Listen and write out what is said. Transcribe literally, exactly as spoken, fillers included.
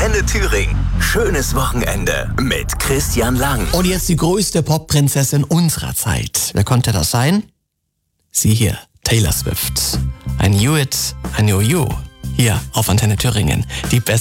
Antenne Thüringen. Schönes Wochenende mit Christian Lang. Und jetzt die größte Popprinzessin unserer Zeit. Wer konnte das sein? Sie hier, Taylor Swift. I knew it, I knew you. Hier auf Antenne Thüringen. Die beste